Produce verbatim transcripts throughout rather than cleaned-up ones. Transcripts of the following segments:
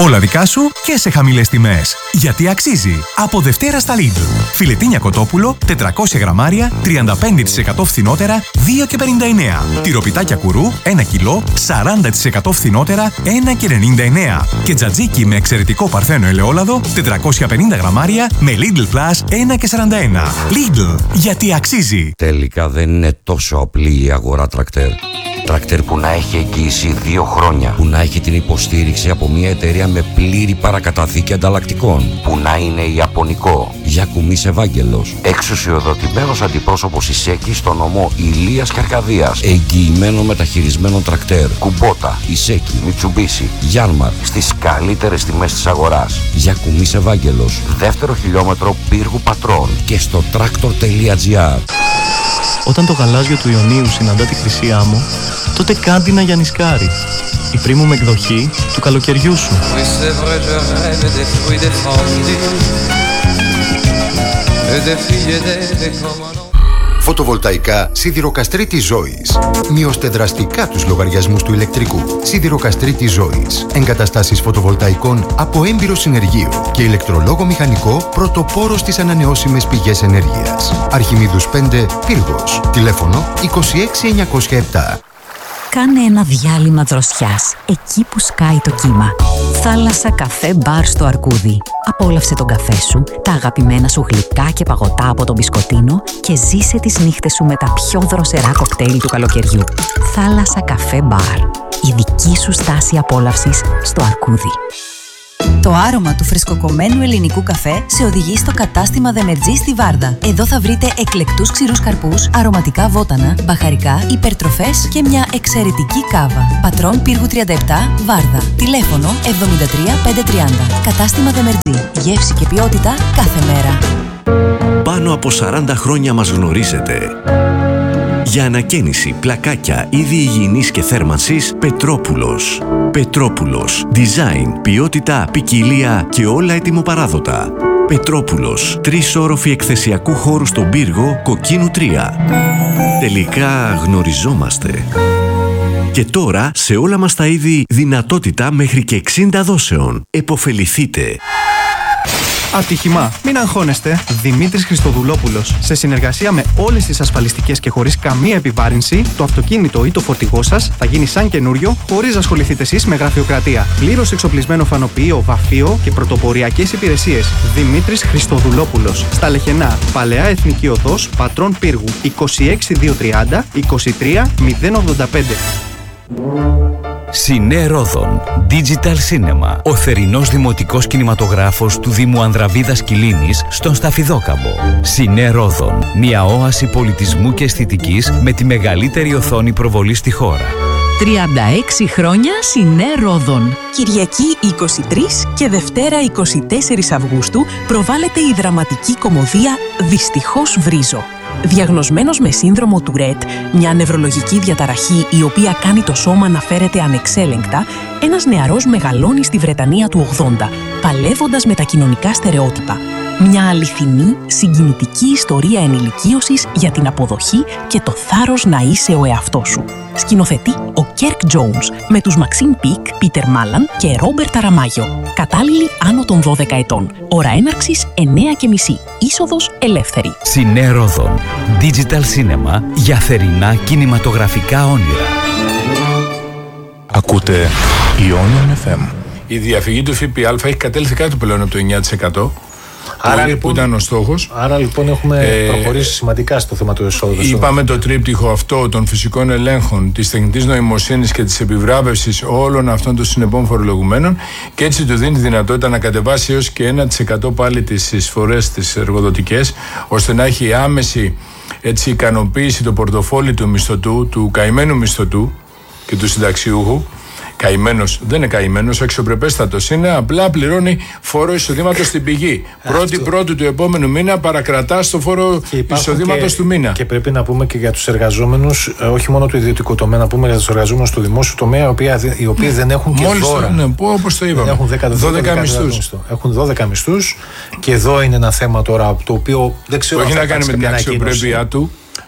Όλα δικά σου και σε χαμηλές τιμές. Γιατί αξίζει. Από Δευτέρα στα Lidl. Φιλετίνια κοτόπουλο, τετρακόσια γραμμάρια, τριάντα πέντε τοις εκατό φθηνότερα, δύο και πενήντα εννέα. Τυροπιτάκια κουρού, ένα κιλό, σαράντα τοις εκατό φθηνότερα, ένα και ενενήντα εννέα. Και τζατζίκι με εξαιρετικό παρθένο ελαιόλαδο, τετρακόσια πενήντα γραμμάρια, με Lidl Plus, ένα και σαράντα ένα. Lidl. Γιατί αξίζει. Τελικά δεν είναι τόσο απλή η αγορά τρακτέρ. Τρακτέρ που να έχει εγγύηση δύο χρόνια, που να έχει την υποστήριξη από μια εταιρεία με πλήρη παρακαταθήκη ανταλλακτικών, που να είναι ιαπωνικό. Γιάκουμις Ευάγγελος, εξουσιοδοτημένος αντιπρόσωπος Ισέκη στο νομό Ηλίας και Αρκαδίας, εγγυημένο μεταχειρισμένο τρακτέρ. Κουμπότα, Ισέκη, Μιτσουμπίσι, Γιάνμαρ, στις καλύτερες τιμές της αγοράς. Γιάκουμις Ευάγγελος, δεύτερο χιλιόμετρο Πύργου Πατρών και στο tractor.gr. Όταν το γαλάζιο του Ιωνίου συναντά τη χρυσή άμμο, τότε κάντι να γιανισκάρει. Η premium εκδοχή του καλοκαιριού σου. Φωτοβολταϊκά Σιδηροκαστρίτης Ζώης. Μειώστε δραστικά τους λογαριασμούς του ηλεκτρικού. Σιδηροκαστρίτης Ζώης. Εγκαταστάσεις φωτοβολταϊκών από έμπειρο συνεργείο και ηλεκτρολόγο μηχανικό πρωτοπόρο στις ανανεώσιμες πηγές ενέργειας. Αρχιμίδους πέντε, Πύργος. Τηλέφωνο είκοσι έξι εννιακόσια επτά. Κάνε ένα διάλειμμα δροσιάς, εκεί που σκάει το κύμα. Θάλασσα καφέ μπαρ στο Αρκούδι. Απόλαυσε τον καφέ σου, τα αγαπημένα σου γλυκά και παγωτά από τον μπισκοτίνο και ζήσε τις νύχτες σου με τα πιο δροσερά κοκτέιλ του καλοκαιριού. Θάλασσα καφέ μπαρ. Η δική σου στάση απόλαυσης στο Αρκούδι. Το άρωμα του φρεσκοκομμένου ελληνικού καφέ σε οδηγεί στο κατάστημα Δεμερτζή στη Βάρδα. Εδώ θα βρείτε εκλεκτούς ξηρούς καρπούς, αρωματικά βότανα, μπαχαρικά, υπερτροφές και μια εξαιρετική κάβα. Πατρών Πύργου τριάντα επτά, Βάρδα. Τηλέφωνο εβδομήντα τρία πεντακόσια τριάντα. Κατάστημα Δεμερτζή. Γεύση και ποιότητα κάθε μέρα. Πάνω από σαράντα χρόνια μας γνωρίζετε. Για ανακαίνιση, πλακάκια, είδη υγιεινής και θέρμανσης, Πετρόπουλος. Πετρόπουλος. Design, ποιότητα, ποικιλία και όλα ετοιμοπαράδοτα. Πετρόπουλος. Τρεις όροφοι εκθεσιακού χώρου στον Πύργο, Κοκκίνου τρία. Τελικά γνωριζόμαστε. Και τώρα σε όλα μας τα είδη δυνατότητα μέχρι και εξήντα δόσεων. Εποφεληθείτε. Ατύχημα. Μην αγχώνεστε. Δημήτρης Χριστοδουλόπουλος. Σε συνεργασία με όλες τις ασφαλιστικές και χωρίς καμία επιβάρυνση, το αυτοκίνητο ή το φορτηγό σας θα γίνει σαν καινούριο, χωρίς να ασχοληθείτε εσείς με γραφειοκρατία. Πλήρως εξοπλισμένο φανοποιείο, βαφείο και πρωτοποριακές υπηρεσίες. Δημήτρης Χριστοδουλόπουλος. Στα Λεχενά. Παλαιά Εθνική Οδός, Πατρών Πύργου. είκοσι έξι δύο τριάντα είκοσι τρία μηδέν ογδόντα πέντε. Σινέ Ρόδον Digital Cinema. Ο θερινός δημοτικός κινηματογράφος του Δήμου Ανδραβίδας Κιλίνης στον Σταφιδόκαμπο. Σινέ Ρόδον. Μια όαση πολιτισμού και αισθητικής με τη μεγαλύτερη οθόνη προβολή στη χώρα. τριάντα έξι χρόνια Σινέ Ρόδον. Κυριακή είκοσι τρεις και Δευτέρα είκοσι τέσσερις Αυγούστου προβάλλεται η δραματική κωμωδία «Δυστυχώς βρίζω». Διαγνωσμένος με σύνδρομο Τουρέτ, μια νευρολογική διαταραχή η οποία κάνει το σώμα να φέρεται ανεξέλεγκτα, ένας νεαρός μεγαλώνει στη Βρετανία του ογδόντα, παλεύοντας με τα κοινωνικά στερεότυπα. Μια αληθινή, συγκινητική ιστορία ενηλικίωσης για την αποδοχή και το θάρρος να είσαι ο εαυτός σου. Σκηνοθετεί ο Κέρκ Τζόουνς με τους Μαξίμ Πικ, Πίτερ Μάλαν και Ρόμπερτ Αραμάγιο. Κατάλληλοι άνω των δώδεκα ετών. Ώρα έναρξης εννέα και μισή. Είσοδος ελεύθερη. Σινέ Ρόδον. Digital Cinema για θερινά κινηματογραφικά όνειρα. Ακούτε Ionian εφ εμ. Η διαφυγή του ΦΠΑ έχει κατέλθει κάτω πλέον από το εννιά τοις εκατό. Άρα, που, λοιπόν, που ήταν ο στόχος. Άρα λοιπόν έχουμε ε, προχωρήσει σημαντικά στο θέμα του εισόδου. Είπαμε το τρίπτυχο αυτό των φυσικών ελέγχων, της τεχνητής νοημοσύνης και της επιβράβευσης όλων αυτών των συνεπών φορολογουμένων, και έτσι του δίνει τη δυνατότητα να κατεβάσει έως και ένα τοις εκατό πάλι τις εισφορές τις εργοδοτικές, ώστε να έχει άμεση, έτσι, ικανοποίηση το πορτοφόλι του μισθωτού, του καημένου μισθωτού και του συνταξιούχου. Καημένος δεν είναι καημένος, αξιοπρεπέστατος είναι, απλά πληρώνει φόρο εισοδήματος στην πηγή. Πρώτη πρώτου του επόμενου μήνα παρακρατά στο φόρο εισοδήματος του μήνα. Και πρέπει να πούμε και για τους εργαζόμενους, όχι μόνο του ιδιωτικού τομέα, να πούμε για τους εργαζόμενους του δημόσιου τομέα, οι οποίοι, οι οποίοι δεν έχουν και μόλις δώρα. Ναι, όπως το είπαμε. Έχουν δώδεκα μισθούς. Έχουν δώδεκα μισθούς και εδώ είναι ένα θέμα τώρα το οποίο δεν ξέρω. Το έχει να κάνει με την αξιοπρέπειά του.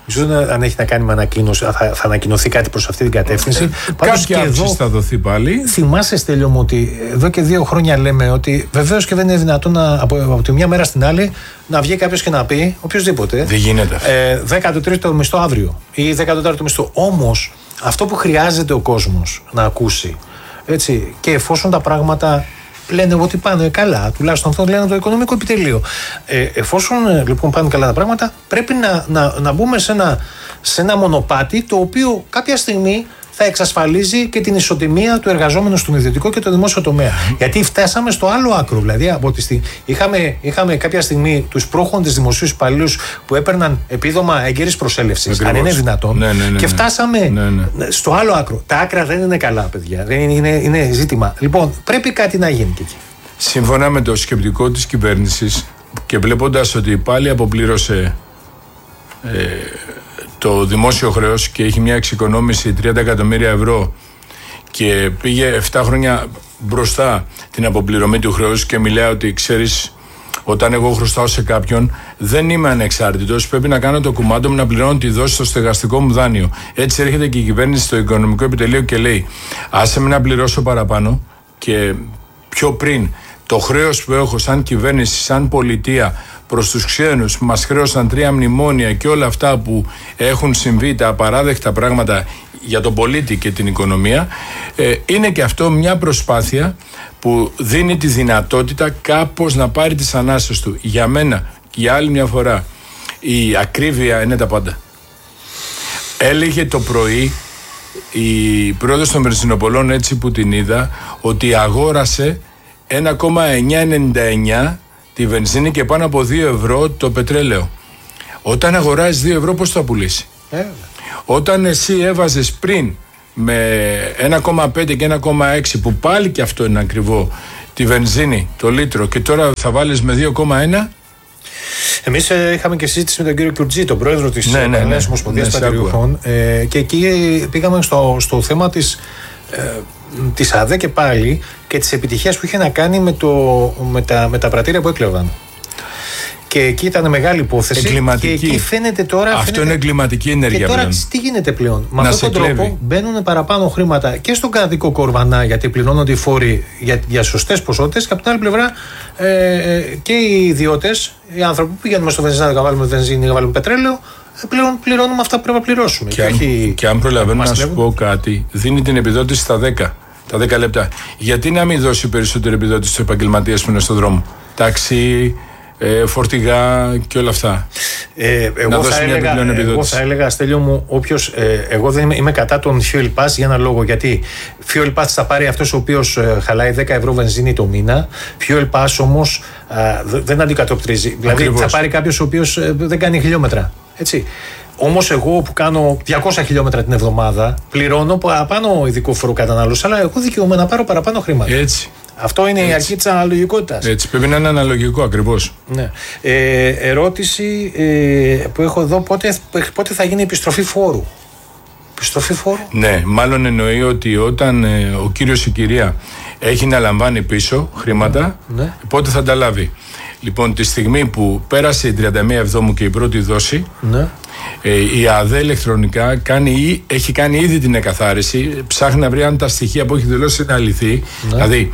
Ίσως αν έχει να κάνει με ανακοίνωση, θα, θα ανακοινωθεί κάτι προς αυτή την κατεύθυνση. Ε, κάποια αύξηση θα δοθεί πάλι. Θυμάσαι, Στέλιο μου, ότι εδώ και δύο χρόνια λέμε ότι βεβαίως και δεν είναι δυνατόν να, από, από τη μια μέρα στην άλλη να βγει κάποιος και να πει, οποιοδήποτε, δεν γίνεται αυτό. Ε, δέκατο τρίτο μισθό αύριο ή δέκατο τέταρτο μισθό. Όμως αυτό που χρειάζεται ο κόσμος να ακούσει, έτσι, και εφόσον τα πράγματα λένε ότι πάνε καλά, τουλάχιστον αυτό λένε το οικονομικό επιτελείο. Ε, εφόσον λοιπόν πάνε καλά τα πράγματα, πρέπει να, να, να μπούμε σε ένα, σε ένα μονοπάτι το οποίο κάποια στιγμή θα εξασφαλίζει και την ισοτιμία του εργαζόμενου στον ιδιωτικό και το δημόσιο τομέα. Mm. Γιατί φτάσαμε στο άλλο άκρο. Δηλαδή, από τη στιγμή, είχαμε, είχαμε κάποια στιγμή τους πρόχοντες δημοσίους υπαλλήλους που έπαιρναν επίδομα έγκαιρης προσέλευσης, αν είναι δυνατόν. Ναι, ναι, ναι, και φτάσαμε ναι, ναι. στο άλλο άκρο. Τα άκρα δεν είναι καλά, παιδιά. Δεν είναι, είναι, είναι ζήτημα. Λοιπόν, πρέπει κάτι να γίνει και εκεί. Σύμφωνα με το σκεπτικό της κυβέρνησης και βλέποντας ότι πάλι αποπλήρωσε ε, το δημόσιο χρέος και έχει μια εξοικονόμηση τριάντα εκατομμύρια ευρώ και πήγε επτά χρόνια μπροστά την αποπληρωμή του χρέους και μιλάει ότι ξέρεις, όταν εγώ χρωστάω σε κάποιον δεν είμαι ανεξάρτητος, πρέπει να κάνω το κουμάντο μου να πληρώνω τη δόση στο στεγαστικό μου δάνειο. Έτσι έρχεται και η κυβέρνηση στο οικονομικό επιτελείο και λέει άσε με να πληρώσω παραπάνω και πιο πριν το χρέος που έχω σαν κυβέρνηση, σαν πολιτεία προς τους ξένους που μας χρέωσαν τρία μνημόνια και όλα αυτά που έχουν συμβεί, τα απαράδεκτα πράγματα για τον πολίτη και την οικονομία, ε, είναι και αυτό μια προσπάθεια που δίνει τη δυνατότητα κάπως να πάρει τις ανάσες του. Για μένα, για άλλη μια φορά, η ακρίβεια είναι τα πάντα. Έλεγε το πρωί η πρόεδρος των Βενζινοπολών, έτσι που την είδα, ότι αγόρασε ένα κόμμα εννιακόσια ενενήντα εννιά τη βενζίνη και πάνω από δύο ευρώ το πετρέλαιο. Όταν αγοράζεις δύο ευρώ, πώς θα πουλήσει? Ε. Όταν εσύ έβαζες πριν με ένα κόμμα πέντε και ένα κόμμα έξι, που πάλι και αυτό είναι ακριβό, τη βενζίνη, το λίτρο, και τώρα θα βάλεις με δύο κόμμα ένα. Εμείς ε, είχαμε και συζήτηση με τον κύριο Κιουρτζή, τον πρόεδρο της ναι, ναι, ναι, Ομοσπονδίας ναι, Πατριωτών, ε, και εκεί πήγαμε στο, στο θέμα της ε, της ΑΔΕ και πάλι και της επιτυχίας που είχε να κάνει με, το, με, τα, με τα πρατήρια που έκλεβαν. Και εκεί ήταν μεγάλη υπόθεση. Εγκληματική. Και εκεί φαίνεται τώρα. Αυτό φαίνεται, είναι εγκληματική ενέργεια. Και τώρα πλέον. Τι γίνεται πλέον? Με να αυτόν τον κλέβει. τρόπο μπαίνουν παραπάνω χρήματα και στον κρατικό κορβανά, γιατί πληρώνονται οι φόροι για, για σωστές ποσότητες, και από την άλλη πλευρά ε, και οι ιδιώτες, οι άνθρωποι που πηγαίνουμε στο βενζινάδικο να βάλουμε βενζίνη, να βάλουμε πετρέλαιο, πλέον πληρώνουμε αυτά που πρέπει να πληρώσουμε. Και, και, αν, όχι, και αν προλαβαίνω να σου πω κάτι, δίνει την επιδότηση στα δέκα. Τα δέκα λεπτά. Γιατί να μην δώσει περισσότερη επιδότηση στους επαγγελματίες που είναι στον δρόμο? Ταξί, ε, φορτηγά και όλα αυτά. Ε, εγώ, να θα δώσει μια επιπλέον έλεγα, εγώ θα έλεγα, Στέλιο μου, όποιος, ε, εγώ δεν είμαι, είμαι κατά τον fuel pass για ένα λόγο. Γιατί fuel pass θα πάρει αυτός ο οποίος ε, χαλάει δέκα ευρώ βενζίνη το μήνα. Fuel pass όμως ε, δεν αντικατοπτρίζει. Δηλαδή θα πάρει κάποιος ο οποίος ε, δεν κάνει χιλιόμετρα. Έτσι. Όμως εγώ που κάνω διακόσια χιλιόμετρα την εβδομάδα πληρώνω παραπάνω ειδικό φοροκατανάλωση, αλλά εγώ δικαιούμαι να πάρω παραπάνω χρήματα. Έτσι. Αυτό είναι έτσι. Η αρχή της αναλογικότητας. Έτσι, πρέπει να είναι αναλογικό ακριβώς. Ναι. Ε, ερώτηση ε, που έχω εδώ, πότε, πότε θα γίνει η επιστροφή φόρου? Επιστροφή φόρου. Ναι, μάλλον εννοεί ότι όταν ε, ο κύριος ή η κυρία έχει να λαμβάνει πίσω χρήματα, ναι. πότε θα τα λάβει. Λοιπόν, τη στιγμή που πέρασε η τριάντα μία Εβδόμου και η πρώτη δόση, ναι. ε, η ΑΔΕ ηλεκτρονικά κάνει, έχει κάνει ήδη την εκαθάριση, ψάχνει να βρει αν τα στοιχεία που έχει δηλώσει είναι αληθή, ναι. δηλαδή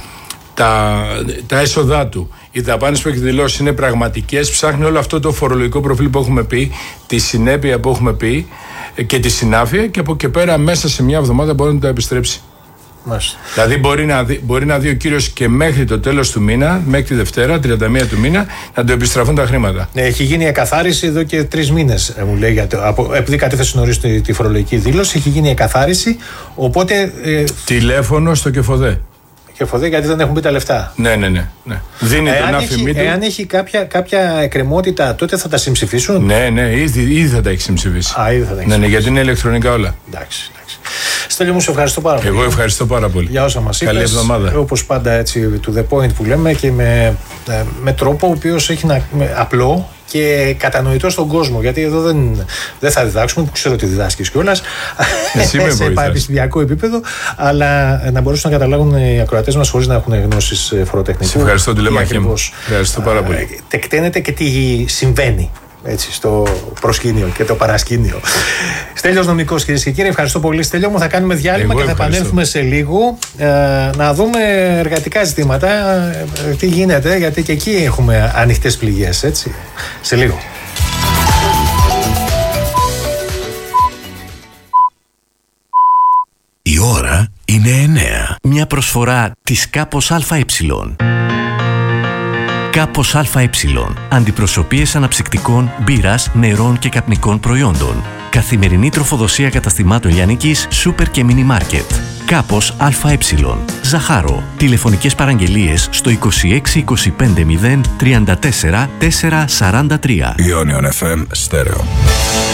τα, τα έσοδά του, οι δαπάνες που έχει δηλώσει είναι πραγματικές, ψάχνει όλο αυτό το φορολογικό προφίλ που έχουμε πει, τη συνέπεια που έχουμε πει και τη συνάφεια, και από εκεί πέρα μέσα σε μια εβδομάδα μπορεί να το επιστρέψει. Μάλιστα. Δηλαδή μπορεί να, δει, μπορεί να δει ο κύριος και μέχρι το τέλος του μήνα, μέχρι τη Δευτέρα, τριάντα μία του μήνα, να του επιστραφούν τα χρήματα. Ναι, έχει γίνει η εκαθάριση εδώ και τρεις μήνες, μου λέει, γιατί, από, επειδή κατέθεσε νωρίς τη, τη φορολογική δήλωση, έχει γίνει η εκαθάριση. Οπότε. Ε, Τηλέφωνο στο Κεφοδέ. Κεφοδέ, γιατί δεν έχουν μπει τα λεφτά. Ναι, ναι, ναι. ναι. Δίνει εάν τον άφημί του. Εάν έχει κάποια, κάποια εκκρεμότητα, τότε θα τα συμψηφίσουν. Ναι, ναι, ήδη, ήδη θα τα έχει συμψηφίσει. Α, ήδη θα τα έχει ναι, ναι, γιατί είναι ηλεκτρονικά όλα. Εντάξει, εντάξει. Στέλιο μου, σε ευχαριστώ πάρα πολύ. Εγώ ευχαριστώ πάρα πολύ. Για όσα μας είπες. Καλή εβδομάδα. Όπως πάντα, έτσι, to the point που λέμε, και με, με τρόπο ο οποίος έχει να, με, απλό και κατανοητό στον κόσμο. Γιατί εδώ δεν, δεν θα διδάξουμε, που ξέρω ότι διδάσκεις κιόλας, σε πανεπιστημιακό επίπεδο, αλλά να μπορέσουν να καταλάβουν οι ακροατές μας χωρίς να έχουν γνώσεις φοροτεχνικού. Σε ευχαριστώ, τηλεμαχή μου. Ευχαριστώ πάρα πολύ. Τεκταίνεται και τι συμβαίνει. έτσι, στο προσκήνιο και το παρασκήνιο. Στέλιος Νομικός, κυρίες και κύριοι, ευχαριστώ πολύ. Στέλιο μου, θα κάνουμε διάλειμμα Εγώ και θα ευχαριστώ. επανέλθουμε σε λίγο ε, να δούμε εργατικά ζητήματα, ε, τι γίνεται, γιατί και εκεί έχουμε ανοιχτές πληγές, έτσι. Σε λίγο. Η ώρα είναι εννέα. Μια προσφορά της Κάπος ΑΕ. Κάπος ΑΕ. Αντιπροσωπείες αναψυκτικών, μπύρας, νερών και καπνικών προϊόντων. Καθημερινή τροφοδοσία καταστημάτων λιανικής, σούπερ και μίνι μάρκετ. Κάπος ΑΕ. Ζαχάρο. Τηλεφωνικές παραγγελίες στο είκοσι έξι είκοσι πέντε μηδέν τριάντα τέσσερα τετρακόσια σαράντα τρία. Ionion εφ εμ Stereo.